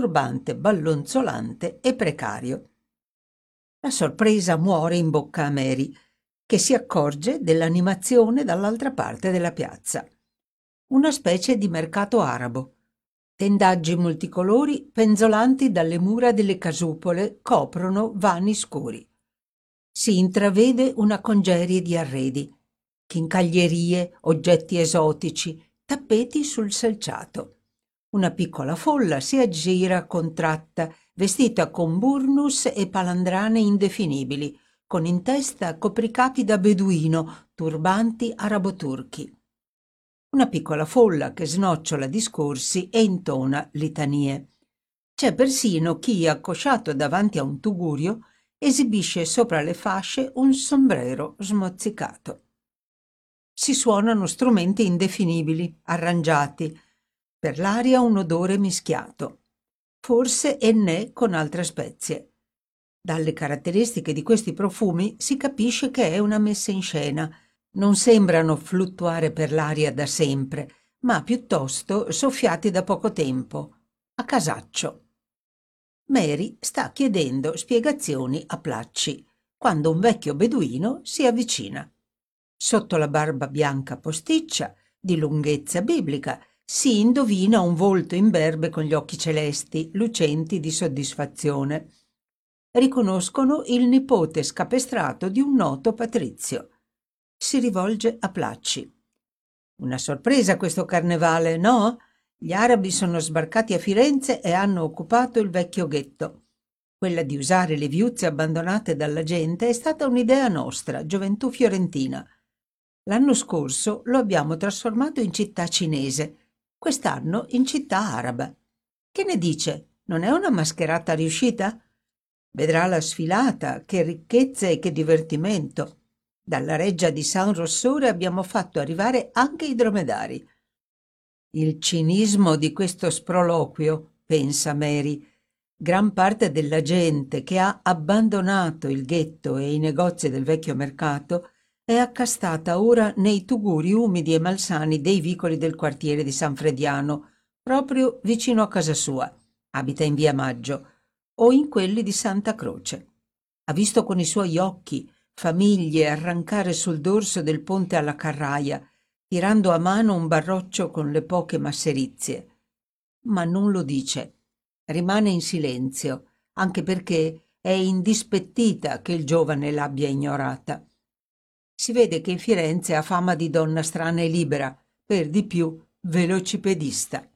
turbante ballonzolante e precario. La sorpresa muore in bocca a Mary, che si accorge dell'animazione dall'altra parte della piazza. Una specie di mercato arabo. Tendaggi multicolori penzolanti dalle mura delle casupole coprono vani scuri. Si intravede una congerie di arredi, chincaglierie, oggetti esotici, tappeti sul selciato. Una piccola folla si aggira contratta, vestita con burnus e palandrane indefinibili, con in testa copricapi da beduino, turbanti arabo-turchi. Una piccola folla che snocciola discorsi e intona litanie. C'è persino chi, accosciato davanti a un tugurio, esibisce sopra le fasce un sombrero smozzicato. Si suonano strumenti indefinibili, arrangiati, per l'aria un odore mischiato, forse ennè con altre spezie. Dalle caratteristiche di questi profumi si capisce che è una messa in scena. Non sembrano fluttuare per l'aria da sempre, ma piuttosto soffiati da poco tempo, a casaccio. Mary sta chiedendo spiegazioni a Placci, quando un vecchio beduino si avvicina. Sotto la barba bianca posticcia, di lunghezza biblica, si indovina un volto imberbe con gli occhi celesti, lucenti di soddisfazione. Riconoscono il nipote scapestrato di un noto patrizio. Si rivolge a Placci. Una sorpresa questo carnevale, no? Gli arabi sono sbarcati a Firenze e hanno occupato il vecchio ghetto. Quella di usare le viuzze abbandonate dalla gente è stata un'idea nostra, gioventù fiorentina. L'anno scorso lo abbiamo trasformato in città cinese, quest'anno in città araba. Che ne dice? Non è una mascherata riuscita? Vedrà la sfilata, che ricchezza e che divertimento. Dalla reggia di San Rossore abbiamo fatto arrivare anche i dromedari. Il cinismo di questo sproloquio, pensa Mary. Gran parte della gente che ha abbandonato il ghetto e i negozi del vecchio mercato è accastata ora nei tuguri umidi e malsani dei vicoli del quartiere di San Frediano, proprio vicino a casa sua. Abita in via Maggio, o in quelli di Santa Croce. Ha visto con i suoi occhi famiglie arrancare sul dorso del ponte alla Carraia, tirando a mano un barroccio con le poche masserizie. Ma non lo dice. Rimane in silenzio, anche perché è indispettita che il giovane l'abbia ignorata. Si vede che in Firenze ha fama di donna strana e libera, per di più velocipedista.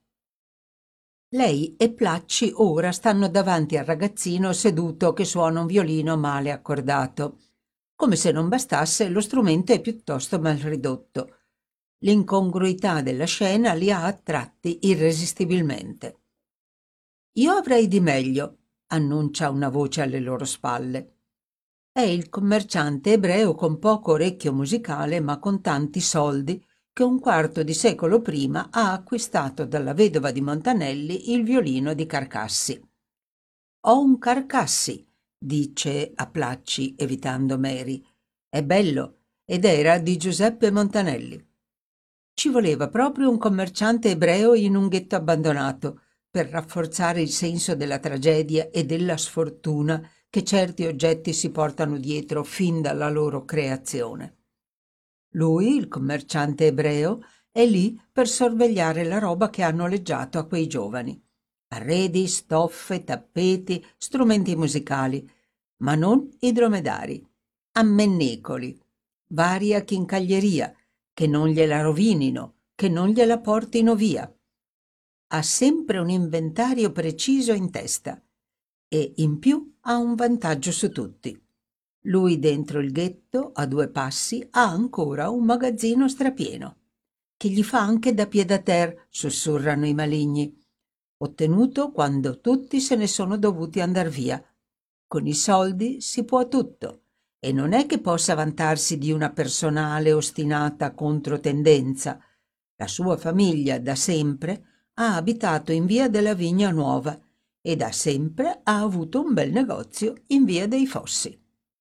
Lei e Placci ora stanno davanti al ragazzino seduto che suona un violino male accordato. Come se non bastasse, lo strumento è piuttosto mal ridotto. L'incongruità della scena li ha attratti irresistibilmente. «Io avrei di meglio», annuncia una voce alle loro spalle. È il commerciante ebreo con poco orecchio musicale ma con tanti soldi che un quarto di secolo prima ha acquistato dalla vedova di Montanelli il violino di Carcassi. «Ho un Carcassi», dice a Placci evitando Mary. «È bello ed era di Giuseppe Montanelli». Ci voleva proprio un commerciante ebreo in un ghetto abbandonato per rafforzare il senso della tragedia e della sfortuna che certi oggetti si portano dietro fin dalla loro creazione. Lui, il commerciante ebreo, è lì per sorvegliare la roba che ha noleggiato a quei giovani. Arredi, stoffe, tappeti, strumenti musicali, ma non i dromedari. Ammennicoli, varia chincaglieria, che non gliela rovinino, che non gliela portino via. Ha sempre un inventario preciso in testa e in più ha un vantaggio su tutti. Lui dentro il ghetto, a 2 passi, ha ancora un magazzino strapieno, che gli fa anche da pied-à-terre, sussurrano i maligni, ottenuto quando tutti se ne sono dovuti andar via. Con i soldi si può tutto, e non è che possa vantarsi di una personale ostinata controtendenza. La sua famiglia da sempre ha abitato in via della Vigna Nuova e da sempre ha avuto un bel negozio in via dei Fossi.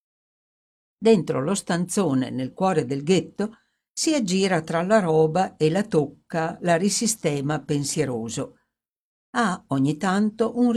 Dentro lo stanzone nel cuore del ghetto si aggira tra la roba e la tocca, la risistema pensieroso. Ha ogni tanto un